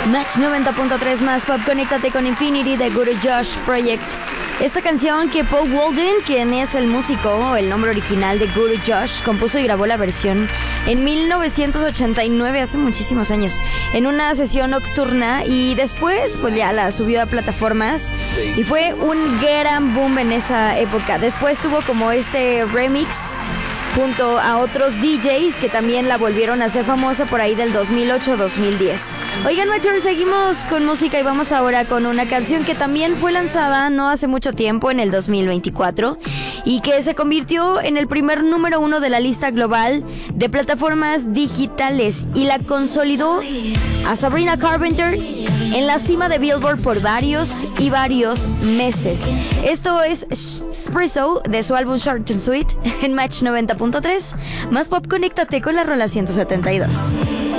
Match 90.3 más pop, conéctate con Infinity de Guru Josh Project. Esta canción que Paul Walden, quien es el músico o el nombre original de Guru Josh, compuso y grabó la versión en 1989, hace muchísimos años, en una sesión nocturna, y después pues ya la subió a plataformas y fue un gran boom en esa época. Después tuvo como este remix junto a otros DJs que también la volvieron a hacer famosa por ahí del 2008-2010. Oigan, Matcher, seguimos con música y vamos ahora con una canción que también fue lanzada no hace mucho tiempo, en el 2024, y que se convirtió en el primer número 1 de la lista global de plataformas digitales y la consolidó a Sabrina Carpenter en la cima de Billboard por varios meses. Esto es Espresso de su álbum Short and Sweet en Match 90.3. Más pop, conéctate con la rola 172.